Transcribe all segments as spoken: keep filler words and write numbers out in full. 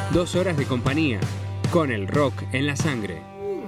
Dos horas de compañía, con el rock en la sangre.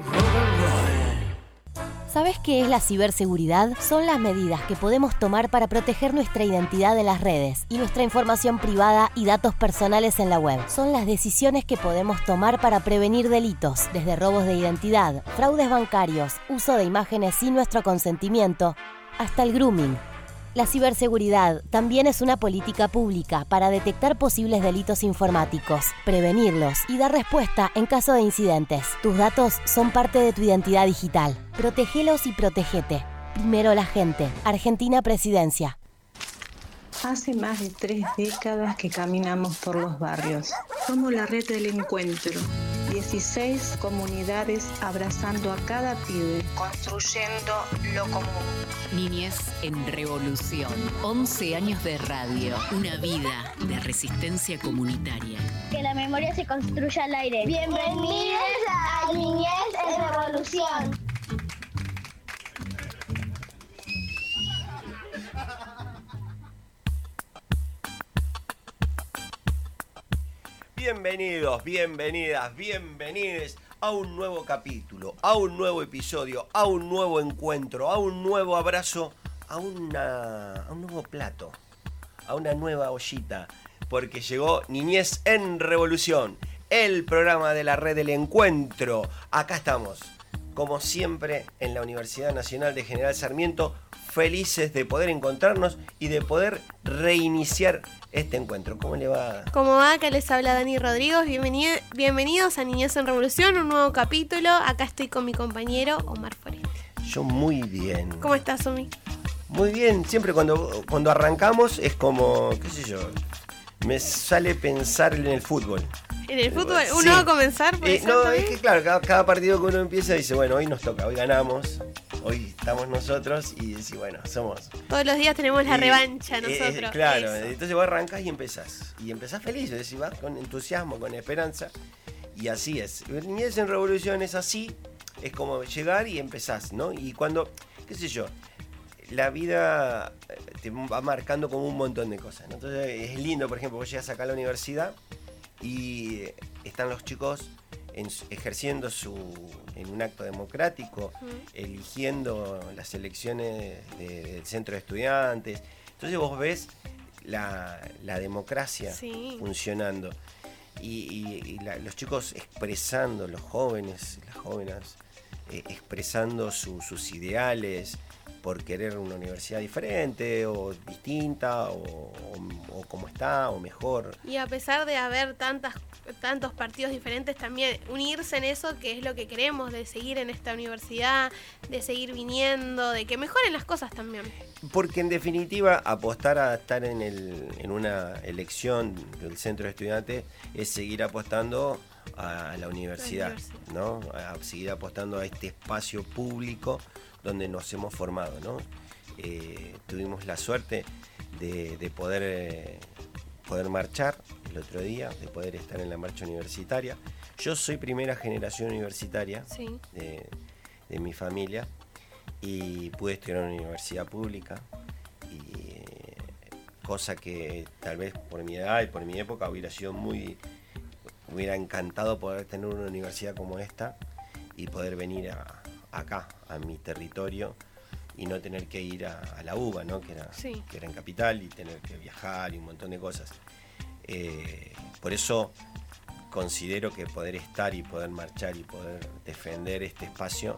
¿Sabes qué es la ciberseguridad? Son las medidas que podemos tomar para proteger nuestra identidad en las redes y nuestra información privada y datos personales en la web. Son las decisiones que podemos tomar para prevenir delitos, desde robos de identidad, fraudes bancarios, uso de imágenes sin nuestro consentimiento, hasta el grooming. La ciberseguridad también es una política pública para detectar posibles delitos informáticos, prevenirlos y dar respuesta en caso de incidentes. Tus datos son parte de tu identidad digital. Protégelos y protégete. Primero la gente. Argentina Presidencia. Hace más de tres décadas que caminamos por los barrios. Somos la red del encuentro. dieciséis comunidades abrazando a cada pibe, construyendo lo común. Niñez en Revolución. once años de radio. Una vida de resistencia comunitaria. Que la memoria se construya al aire. Bienvenidos a Niñez en Revolución. Bienvenidos, bienvenidas, bienvenides a un nuevo capítulo, a un nuevo episodio, a un nuevo encuentro, a un nuevo abrazo, a, una, a un nuevo plato, a una nueva ollita, porque llegó Niñez en Revolución, el programa de la red del encuentro. Acá estamos, como siempre, en la Universidad Nacional de General Sarmiento, felices de poder encontrarnos y de poder reiniciar este encuentro. ¿Cómo le va? ¿Cómo va? Acá les habla Dani Rodríguez. Bienvenido, bienvenidos a Niñez en Revolución, un nuevo capítulo. Acá estoy con mi compañero Omar Forente. Yo muy bien. ¿Cómo estás, Omi? Muy bien. Siempre cuando, cuando arrancamos es como, qué sé yo, me sale pensar en el fútbol. ¿En el fútbol? Sí. ¿Uno va a comenzar? Eh, no, es que claro, cada, cada partido que uno empieza dice, bueno, hoy nos toca, hoy ganamos. Hoy estamos nosotros y decís, bueno, somos... Todos los días tenemos la eh, revancha eh, nosotros. Claro, Eso. Entonces vos arrancás y empezás. Y empezás feliz, decís, vas con entusiasmo, con esperanza. Y así es. Niñez en Revolución es así, es como llegar y empezás, ¿no? Y cuando, qué sé yo, la vida te va marcando como un montón de cosas, ¿no? Entonces es lindo, por ejemplo, vos llegas acá a la universidad y están los chicos... En, ejerciendo su en un acto democrático, uh-huh. eligiendo las elecciones de, del centro de estudiantes. Entonces vos ves la, la democracia sí. funcionando y, y, y la, los chicos expresando, los jóvenes, las jóvenes eh, expresando su, sus ideales por querer una universidad diferente o distinta o, o, o como está o mejor. Y a pesar de haber tantas tantos partidos diferentes, también unirse en eso, que es lo que queremos, de seguir en esta universidad, de seguir viniendo, de que mejoren las cosas también. Porque en definitiva apostar a estar en, el, en una elección del centro de estudiantes es seguir apostando a la universidad, la universidad. ¿no? A seguir apostando a este espacio público donde nos hemos formado, ¿no? Eh, tuvimos la suerte de, de poder, eh, poder marchar el otro día, de poder estar en la marcha universitaria. Yo soy primera generación universitaria sí. de, de mi familia y pude estudiar en una universidad pública, y, eh, cosa que tal vez por mi edad y por mi época hubiera sido muy... hubiera encantado poder tener una universidad como esta y poder venir a acá, a mi territorio, y no tener que ir a, a la U B A, ¿no? que, era, sí. que era en Capital, y tener que viajar y un montón de cosas. Eh, por eso considero que poder estar y poder marchar y poder defender este espacio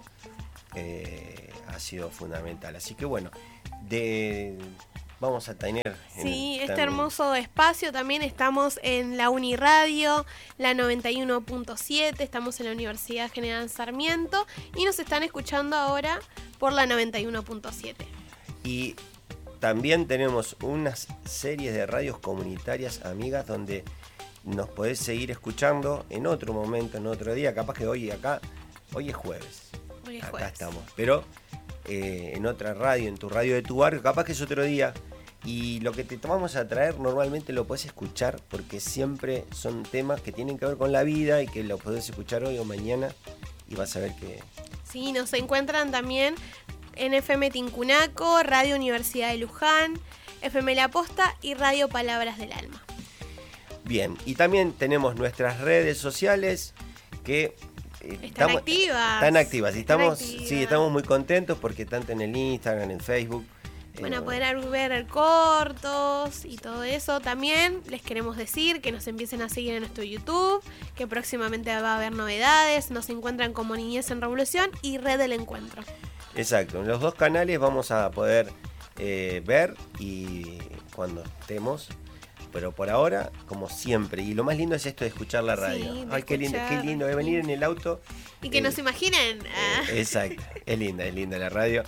eh, ha sido fundamental. Así que bueno, de... vamos a tener... Sí, este también. hermoso espacio. También estamos en la Uniradio, la noventa y uno punto siete, estamos en la Universidad General Sarmiento y nos están escuchando ahora por la noventa y uno punto siete. Y también tenemos unas series de radios comunitarias, amigas, donde nos podés seguir escuchando en otro momento, en otro día. Capaz que hoy acá, hoy es jueves. Hoy es acá jueves. estamos, pero eh, en otra radio, en tu radio de tu barrio, capaz que es otro día. Y lo que te vamos a traer normalmente lo podés escuchar, porque siempre son temas que tienen que ver con la vida y que lo podés escuchar hoy o mañana y vas a ver que... Sí, nos encuentran también en F M Tincunaco, Radio Universidad de Luján, F M La Posta y Radio Palabras del Alma. Bien, y también tenemos nuestras redes sociales que eh, Están estamos, activas. Están activas. Y Están estamos, activas. Sí, estamos muy contentos porque tanto en el Instagram, en Facebook. Van a eh, poder ver cortos y todo eso. También les queremos decir que nos empiecen a seguir en nuestro YouTube, que próximamente va a haber novedades. Nos encuentran como Niñez en Revolución y Red del Encuentro. Exacto, en los dos canales vamos a poder eh, ver y cuando estemos, pero por ahora, como siempre, y lo más lindo es esto de escuchar la radio. Sí, de Ay, qué lindo, qué escuchar. lindo de venir en el auto. Y que eh, nos imaginen. ah. eh, exacto, es linda, es linda la radio.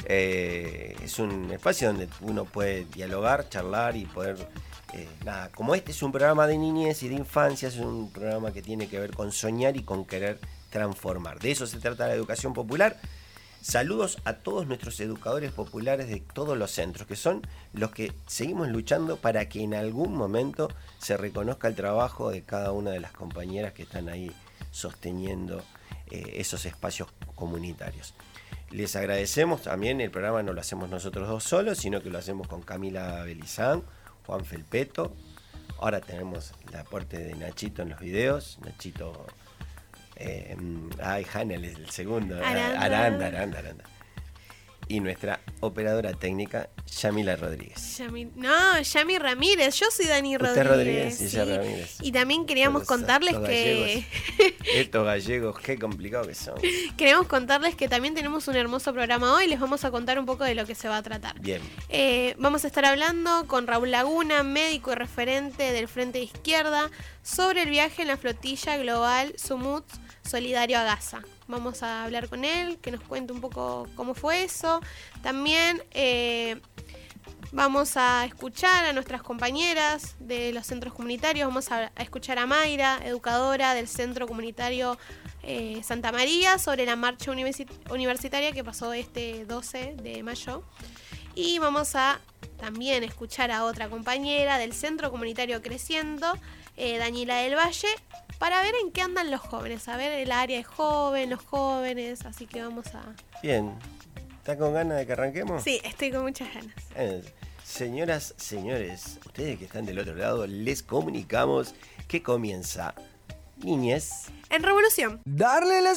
Eh, es un espacio donde uno puede dialogar, charlar y poder... Eh, nada, como este es un programa de niñez y de infancia, es un programa que tiene que ver con soñar y con querer transformar. De eso se trata la educación popular. Saludos a todos nuestros educadores populares de todos los centros, que son los que seguimos luchando para que en algún momento se reconozca el trabajo de cada una de las compañeras que están ahí sosteniendo eh, esos espacios comunitarios. Les agradecemos también, el programa no lo hacemos nosotros dos solos, sino que lo hacemos con Camila Belizán, Juan Felpeto. Ahora tenemos el aporte de Nachito en los videos. Nachito, eh, ay, Hanel es el segundo. Aranda. Aranda, Aranda, Aranda. Y nuestra operadora técnica, Yamila Rodríguez. Yami- no, Yami Ramírez. Yo soy Dani Usted Rodríguez. Rodríguez y sí. ella Ramírez. Y también queríamos Todos- contarles estos que... gallegos. Estos gallegos, qué complicado que son. Queremos contarles que también tenemos un hermoso programa hoy. Les vamos a contar un poco de lo que se va a tratar. Bien. Eh, vamos a estar hablando con Raúl Laguna, médico y referente del Frente de Izquierda, sobre el viaje en la flotilla global Sumut Solidario a Gaza. Vamos a hablar con él, que nos cuente un poco cómo fue eso. También eh, vamos a escuchar a nuestras compañeras de los centros comunitarios. Vamos a, a escuchar a Mayra, educadora del Centro Comunitario eh, Santa María, sobre la marcha universi- universitaria que pasó este doce de mayo. Y vamos a también escuchar a otra compañera del Centro Comunitario Creciendo, eh, Daniela del Valle, para ver en qué andan los jóvenes, a ver el área de joven, los jóvenes, así que vamos a... Bien. ¿Está con ganas de que arranquemos? Sí, estoy con muchas ganas. Eh, señoras, señores, ustedes que están del otro lado, les comunicamos que comienza Niñez En Revolución. Darle la